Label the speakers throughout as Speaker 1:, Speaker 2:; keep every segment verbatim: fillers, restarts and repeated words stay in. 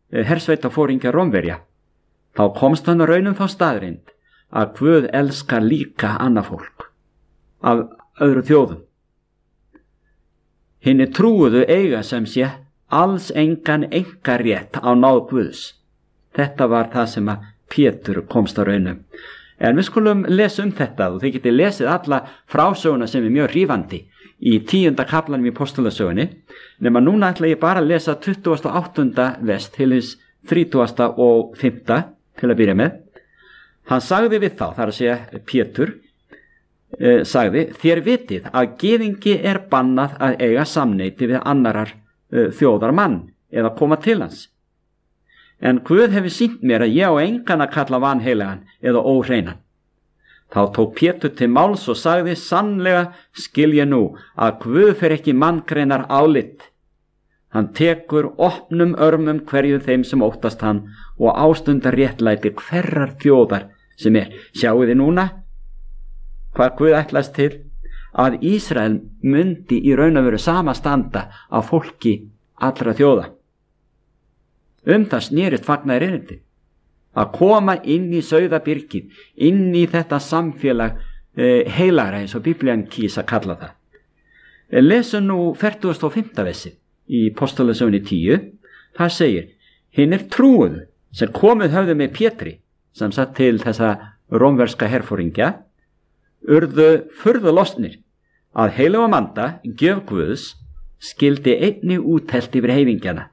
Speaker 1: hersveitafóringja Rómverja, þá komst hann raunum þá staðreind að Guð elskar líka annað fólk af öðru þjóðum. Hinni trúuðu eiga sem sé alls engan einkarétt á náð Guðs. Þetta var það sem að Pétur komst að raunum. En við skulum lesa um þetta og þið getið lesið alla frásöguna sem er mjög hrífandi í tíunda kaflanum í Postulasögunni, nema núna ætla ég bara að lesa tuttugasta og áttunda vers til hins þrítugasta og fimmta til að byrja með. Hann sagði við þá, þar að segja Pétur, eh, sagði, þér vitið að gyðingi er bannað að eiga samneyti við annarar eh, þjóðar mann eða koma til hans. En Guð hefur sýnt mér að ég á engan að kalla vanheilagan eða óhreinan. Þá tók Pétur til máls og sagði, sannlega skil ég nú að Guð fer ekki manngreinar álit. Hann tekur opnum örmum hverju þeim sem óttast hann og ástundar réttlæti hverrar þjóðar sem er. Sjáu þið núna hvað Guð ætlast til? Að Ísrael myndi í raun og veru sama standa af fólki allra þjóða. Um það snerist fagnaðar erindi. Að koma inn í sauðabyrgið, inn í þetta samfélag eh, heilagra eins og Biblían kýs að kalla það. Lesum nú fertugasta og fimmta vessið í Postulasögunni tíu. Það segir, hinir trúuðu sem komið höfðu með Pétri, sem satt til þessa rómverska herforingja, urðu furðu lostnir að heilögum anda, gjöf Guðs, skildi einni úttelt yfir heiðingjana.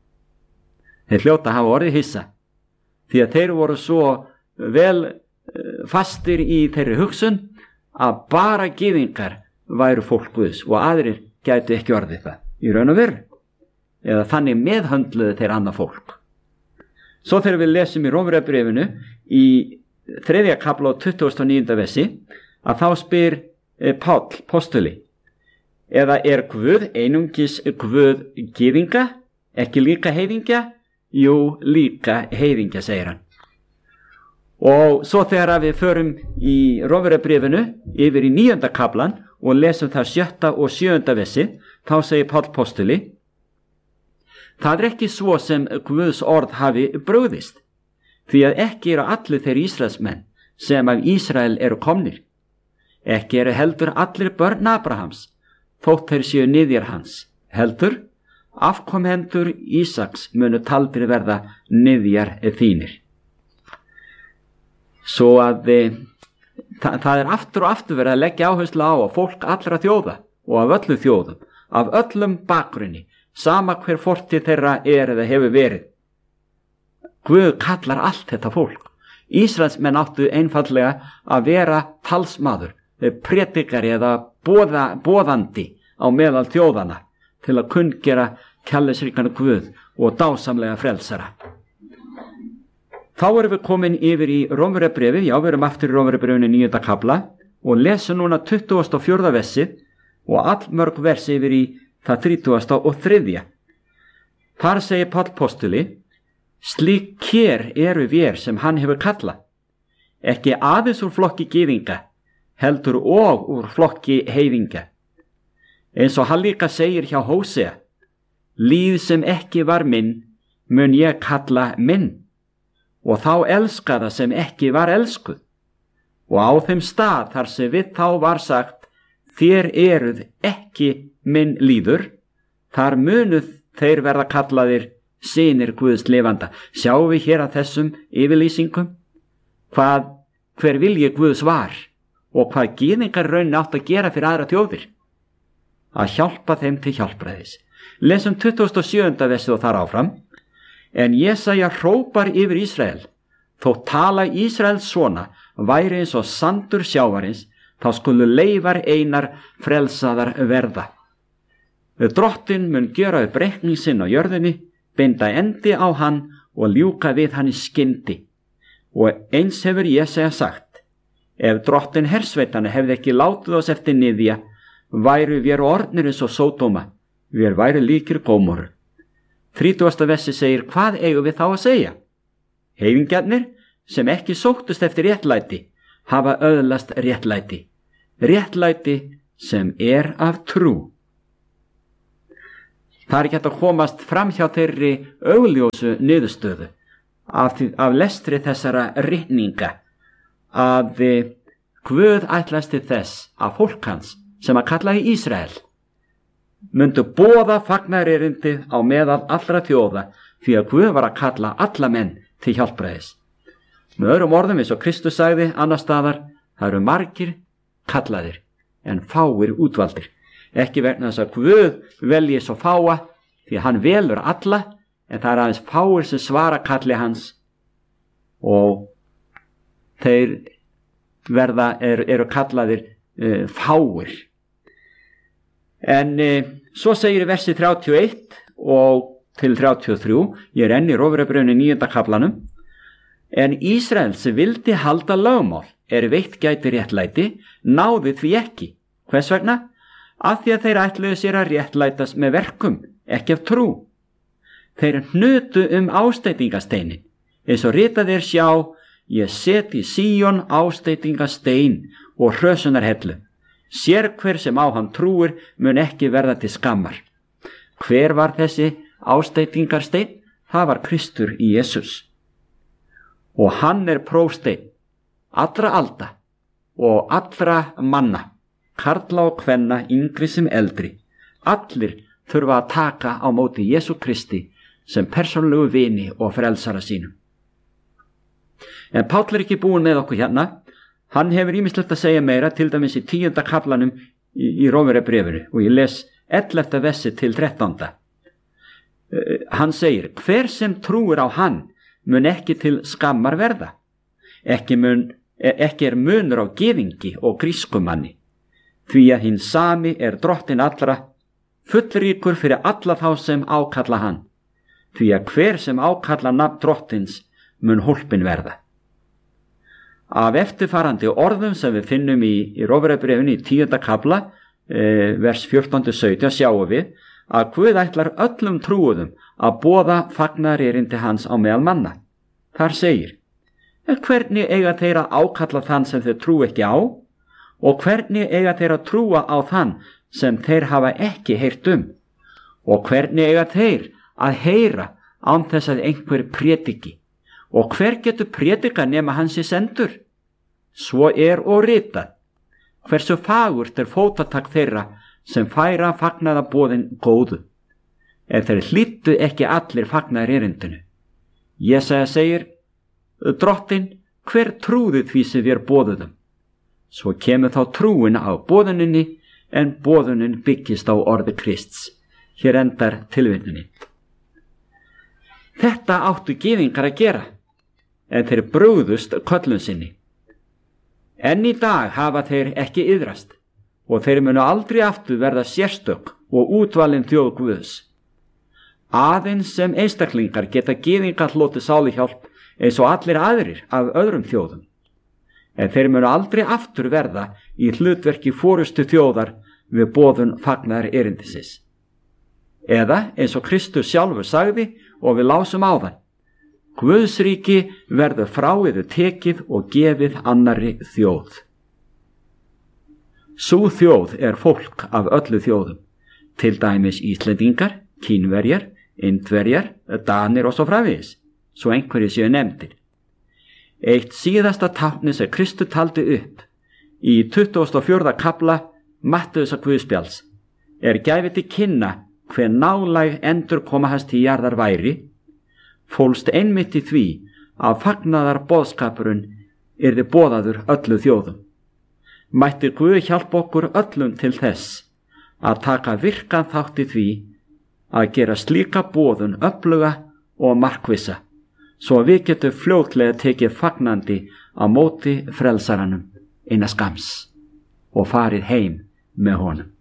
Speaker 1: Þeir hljóta hafa orðið hissa, því að þeir voru svo vel fastir í þeirri hugsun að bara gyðingar væru fólk Guðs og aðrir gætu ekki orðið það í raun og veru, eða þannig meðhöndluðu þeir annað fólk. Svo þegar við lesum í Rómverjabréfinu í þriðja kafla og tuttugasta og níunda versi, að þá spyr Páll postuli, eða er Guð einungis Guð gyðinga, ekki líka heiðingja? Jú, líka heiðingja, segir hann. Og svo þegar við förum í Rómverjabréfinu yfir í níunda kaflan og lesum það sjötta og sjöunda versi, þá segir Páll postuli, það er ekki svo sem Guðs orð hafi brugðist, því að ekki eru allir þeir Ísraelsmenn sem af Ísrael eru komnir. Ekki eru heldur allir börn Abrahams, þótt þeir séu niðjar hans, heldur afkomendur Ísaks munu taldir verða niðjar þínir. Svo að e, það, það er aftur og aftur verið að leggja áherslu á að fólk allra þjóða og af öllum þjóðum, af öllum bakgrunni, sama hver fortið þeirra er eða hefur verið. Guð kallar allt þetta fólk. Ísraelsmenn áttu einfallega að vera talsmaður, predikari eða boða, boðandi á meðal þjóðana til að kunngera kærleiksríkan Guð og dásamlega frelsara. Þá erum við komin yfir í Rómverjabréfið, já, við erum aftur í Rómverjabréfinu níunda kafla og lesum núna tuttugasta og fjórða versið og allmörg versi yfir í það þrítugasta og þriðja. Þar segir Páll postuli, slík kér eru vér sem hann hefur kallað, ekki aðeins úr flokki gyðinga, heldur og úr flokki heiðinga. Eins og hann líka segir hjá Hósea, líð sem ekki var minn, mun ég kalla minn, og þá elskaða sem ekki var elskuð. Og á þeim stað þar sem við þá var sagt, þér eruð ekki minn líður, þar munuð þeir verða kallaðir synir Guðs lifanda. Sjáum við hér að þessum yfirlýsingum hvað hver vilji Guðs var og hvað gyðingar raunin átt að gera fyrir aðra þjóðir. Að hjálpa þeim til hjálpræðis. Lesum tuttugasta og sjöunda versið og þar áfram. En Jesaja hrópar yfir Ísrael, þó tala Ísrael svona, væri eins og sandur sjávarins, þá skulu leifar einar frelsaðar verða. Drottinn mun gjöra upp reikning sinn á jörðinni, binda endi á hann og ljúka við hann í skyndi. Og eins hefur Jesaja sagt, ef drottinn hersveitana hefði ekki látið oss eftir niðja, væru vér orðnir eins og Sódóma, vér væru líkir Gómorru. Þrítugasta versi segir, hvað eigum við þá að segja? Heiðingjarnir sem ekki sóttust eftir réttlæti, hafa öðlast réttlæti. Réttlæti sem er af trú. Það er ekki hægt að komast fram hjá þeirri augljósu niðurstöðu af, því, af lestri þessara ritninga að Guð ætlast til þess að fólk hans sem að kallaði Ísrael myndu boða fagnaðarerindið á meðal allra þjóða því að Guð var að kalla alla menn til hjálpræðis. Með öðrum orðum, eins og Kristus sagði annars staðar, það eru margir kallaðir en fáir útvaldir. Ekki vegna þess að Guð velji svo fáa því að hann velur alla, en það er aðeins fáir sem svara kalli hans og þeir verða, er, eru kallaðir uh, fáir. En uh, svo segir í versi þrjátíu og eitt og til þrjátíu og þrjú, ég er enn í Rómverjabréfinu níunda kaflanum, en Ísrael sem vildi halda lögmál er veitt gæti réttlæti, náði því ekki. Hvers vegna? Af því að þeir ætluðu sér að réttlætast með verkum, ekki af trú. Þeir hnutu um ásteytingasteinin, eins og ritað er sjá, ég set í Síón ásteytingastein og hrösunarhellu. Sér hver sem á hann trúir mun ekki verða til skammar. Hver var þessi ásteytingarstein? Það var Kristur í Jesús. Og hann er prófsteinn allra alda og allra manna, karla og kvenna, yngri sem eldri. Allir þurfa að taka á móti Jesú Kristi sem persónlegu vini og frelsara sínum. En Páll er ekki búinn með okkur hérna. Hann hefur ýmislegt að segja meira, til dæmis í tíunda kaflanum í, í Rómverjabréfinu, og ég les ellefta versi til þrettánda. Uh, hann segir, hver sem trúir á hann mun ekki til skammar verða. Ekki, mun, ekki er munur á gyðingi og grískumanni, því að hinn sami er drottin allra, fullríkur fyrir alla þá sem ákalla hann, því að hver sem ákalla nafn drottins mun hólpin verða. Af eftirfarandi orðum sem við finnum í, í Rómverjabréfinu í tíunda kafla, eh, vers fjórtán til sautján, sjáum við að Guð ætlar öllum trúuðum að boða fagnaðarerindi hans á meðal manna. Þar segir, hvernig eiga þeir að ákalla þann sem þeir trú ekki á, og hvernig eiga þeir að trúa á þann sem þeir hafa ekki heyrt um, og hvernig eiga þeir að heyra án þess að einhver prédiki, og hver getur prédika nema hans sé sendur? Svo er og ritað, hversu fagurt er fótatak þeirra sem færa fagnaðarboðin góðu, en þeir hlýddu ekki allir fagnaðarerindinu. Jesaja segir, drottin, hver trúði því sem þér boðuðum? Svo kemur þá trúin á boðuninni, en boðunin byggist á orði Krists. Hér endar tilvitnunin. Þetta áttu gyðingar að gera, en þeir brugðust köllun sinni. En í dag hafa þeir ekki iðrast, og þeir munu aldrei aftur verða sérstök og útvalin þjóð Guðs. Aðeins sem einstaklingar geta gyðingar hlotið sáluhjálp eins og allir aðrir af öðrum þjóðum. En þeir munu aldrei aftur verða í hlutverki forustu þjóðar við boðun fagnaðarerindisins. Eða eins og Kristus sjálfur sagði og við lásum áðan, Guðs ríki verður frá yður tekið og gefið annarri þjóð. Sú þjóð er fólk af öllu þjóðum, til dæmis Íslendingar, Kínverjar, Indverjar, Danir og svo framvegis, svo einhverju séu nefndir. Eitt síðasta táknið sem Kristur taldi upp í tuttugasta og fjórða kafla Mattheusar Guðspjalls er gæfið til kynna hver nálæg endurkoma hans til jarðar væri, fólst einmitt í því að fagnaðar boðskapurinn yrði boðaður öllu þjóðum. Mætti Guð hjálpa okkur öllum til þess að taka virkan þátt í því að gera slíka boðun öfluga og markvissa, svo við getum fljótlega tekið fagnandi á móti frelsaranum innan skams og farið heim með honum.